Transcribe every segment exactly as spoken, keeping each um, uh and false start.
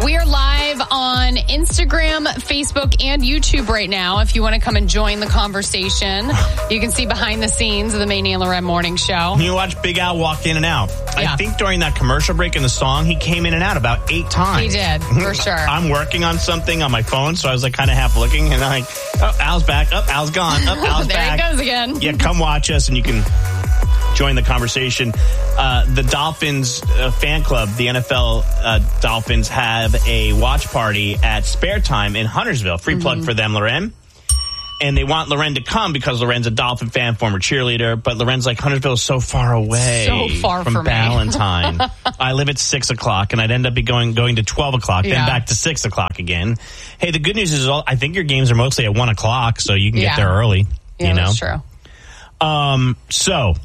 We are live on Instagram, Facebook, and YouTube right now. If you want to come and join the conversation, you can see behind the scenes of the Manny and Loren Morning Show. You watch Big Al walk in and out. Yeah. I think during that commercial break in the song, he came in and out about eight times. He did, for sure. I'm working on something on my phone, so I was like kind of half looking, and I'm like, oh, Al's back. Oh, Al's gone. Oh, Al's there back. There he goes again. Yeah, come watch us, and you can join the conversation. Uh, the Dolphins uh, fan club, the N F L uh, Dolphins, have a watch party at Spare Time in Huntersville. Free plug mm-hmm. for them, Loren. And they want Loren to come because Loren's a Dolphin fan, former cheerleader. But Loren's like, Huntersville is so far away. So far from from Ballantyne. I live at six o'clock, and I'd end up be going going to twelve o'clock, yeah. then back to six o'clock again. Hey, the good news is all, I think your games are mostly at one o'clock, so you can yeah. get there early. Yeah, you know? that's true. Um, so...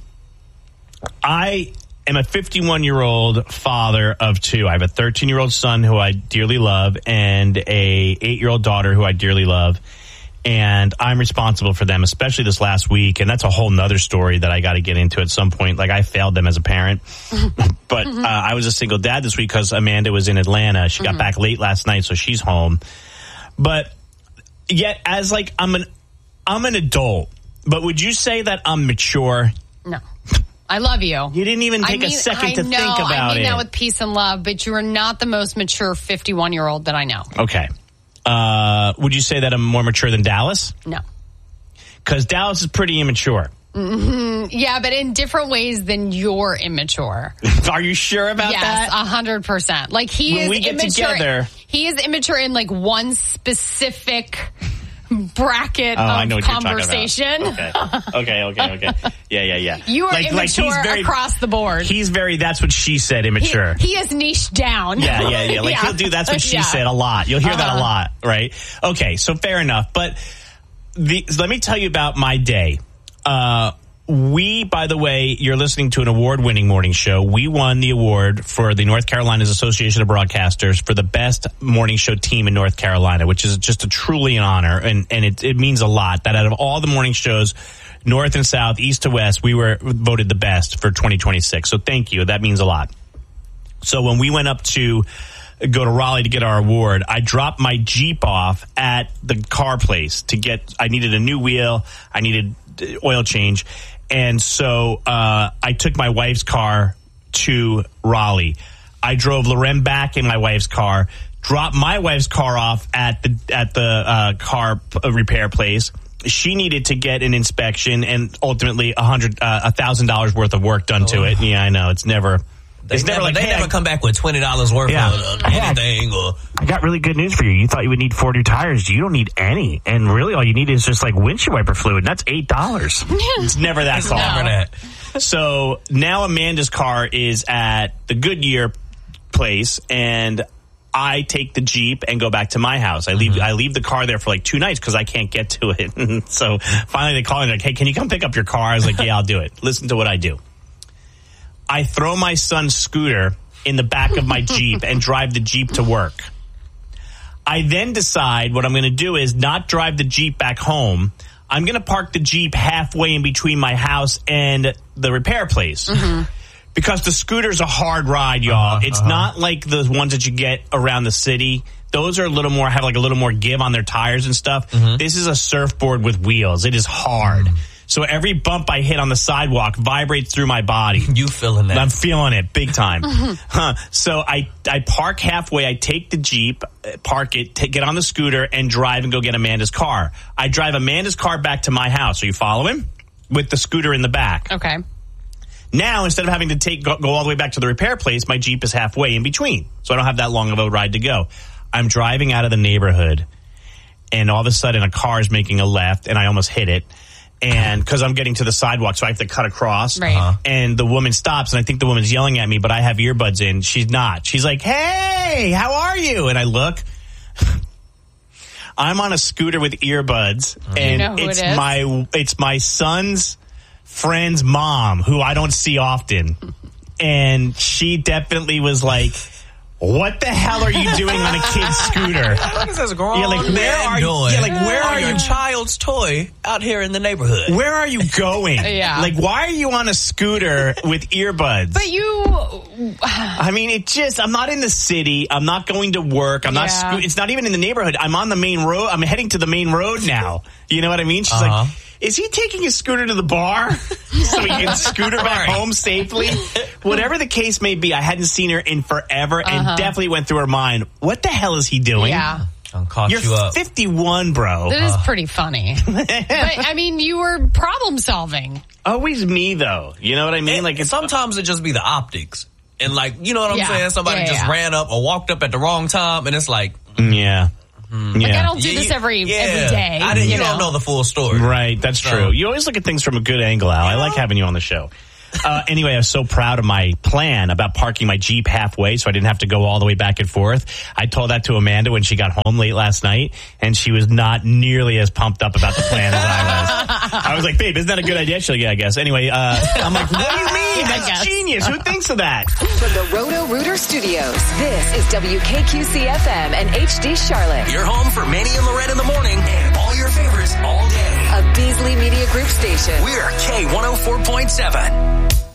I am a fifty-one-year-old father of two. I have a thirteen-year-old son who I dearly love and a eight-year-old daughter who I dearly love. And I'm responsible for them, especially this last week. And that's a whole nother story that I got to get into at some point. Like, I failed them as a parent. But uh, I was a single dad this week because Amanda was in Atlanta. She got mm-hmm. back late last night, so she's home. But yet, as like, I'm an, I'm an adult. But would you say that I'm mature? No. I love you. You didn't even take I mean, a second I to know, think about it. I mean that with peace and love, but you are not the most mature fifty-one-year-old that I know. Okay. Uh, would you say that I'm more mature than Dallas? No. Because Dallas is pretty immature. Mm-hmm. Yeah, but in different ways than you're immature. Are you sure about yes, that? Yes, one hundred percent. Like, he when is we get immature. Together, he is immature in, like, one specific bracket oh, of I know what conversation. You're talking about. Okay, okay, okay, okay. Yeah, yeah, yeah. You are like, immature like he's very, across the board. He's very, that's what she said, immature. He, he is niched down. Yeah, yeah, yeah. Like, yeah. he'll do that's what she yeah. said a lot. You'll hear uh-huh. that a lot, right? Okay, so fair enough. But the, let me tell you about my day. Uh, We, by the way, you're listening to an award-winning morning show. We won the award for the North Carolina's Association of Broadcasters for the best morning show team in North Carolina, which is just a truly an honor, and, and it, it means a lot that out of all the morning shows, north and south, east to west, we were voted the best for twenty twenty-six. So thank you. That means a lot. So when we went up to go to Raleigh to get our award, I dropped my Jeep off at the car place to get, I needed a new wheel, I needed oil change. And so uh, I took my wife's car to Raleigh. I drove Loren back in my wife's car, dropped my wife's car off at the at the uh, car repair place. She needed to get an inspection and ultimately a hundred uh, a thousand dollars worth of work done oh. to it. Yeah, I know it's never. They it's never, never like they hey, never I, come back with twenty dollars worth yeah. of anything. Or I got really good news for you. You thought you would need forty tires. You don't need any. And really all you need is just like windshield wiper fluid. And that's eight dollars. It's never that it's cost. Never that. So now Amanda's car is at the Goodyear place, and I take the Jeep and go back to my house. I leave mm-hmm. I leave the car there for like two nights because I can't get to it. So finally they call me like, hey, can you come pick up your car? I was like, yeah, I'll do it. Listen to what I do. I throw my son's scooter in the back of my Jeep and drive the Jeep to work. I then decide what I'm going to do is not drive the Jeep back home. I'm going to park the Jeep halfway in between my house and the repair place. Mm-hmm. Because the scooter's a hard ride, y'all. Uh-huh, it's uh-huh. not like the ones that you get around the city. Those are a little more, have like a little more give on their tires and stuff. Mm-hmm. This is a surfboard with wheels. It is hard. Mm-hmm. So every bump I hit on the sidewalk vibrates through my body. You feeling that? I'm feeling it big time. huh. So I, I park halfway. I take the Jeep, park it, take, get on the scooter, and drive and go get Amanda's car. I drive Amanda's car back to my house. Are you following? With the scooter in the back. Okay. Now, instead of having to take go, go all the way back to the repair place, my Jeep is halfway in between. So I don't have that long of a ride to go. I'm driving out of the neighborhood, and all of a sudden a car is making a left, and I almost hit it. And because I'm getting to the sidewalk, so I have to cut across. Right. Uh-huh. And the woman stops, and I think the woman's yelling at me, but I have earbuds in. She's not. She's like, hey, how are you? And I look. I'm on a scooter with earbuds, and you know who it's it is? my it's my son's friend's mom, who I don't see often. And she definitely was like, what the hell are you doing on a kid's scooter? What is this grown Yeah, like, where man are you- doing? yeah, like, where on are your you- child's toy out here in the neighborhood? Where are you going? Yeah. Like, why are you on a scooter with earbuds? But you, I mean, it just, I'm not in the city. I'm not going to work. I'm not, Yeah. sco- it's not even in the neighborhood. I'm on the main road. I'm heading to the main road now. You know what I mean? She's Uh-huh. like, is he taking his scooter to the bar so he can scooter back Right. home safely? Whatever the case may be, I hadn't seen her in forever and Uh-huh. definitely went through her mind. What the hell is he doing? yeah. I'll caught You're you up. fifty-one, bro. That is pretty funny. But, I mean, you were problem solving. Always me, though. You know what I mean? And Like, it's sometimes it just be the optics. And like, you know what I'm Yeah. saying? Somebody Yeah, just yeah. ran up or walked up at the wrong time, and it's like, yeah. Like, yeah. I don't do yeah, this you- every yeah. every day. I didn't, you, you don't know? know the full story. Right, that's So- true. You always look at things from a good angle, Al. I like having you on the show. Uh, anyway, I was so proud of my plan about parking my Jeep halfway so I didn't have to go all the way back and forth. I told that to Amanda when she got home late last night, and she was not nearly as pumped up about the plan as I was. I was like, babe, isn't that a good idea? She's like, yeah, I guess. Anyway, uh, I'm like, what do you mean? I That's guess. genius. Who thinks of that? From the Roto Rooter Studios, this is W K Q C F M and H D Charlotte, You're home for Manny and Lorette in the morning and all your favorites all day. a Beasley Media Group station. We're K one oh four point seven.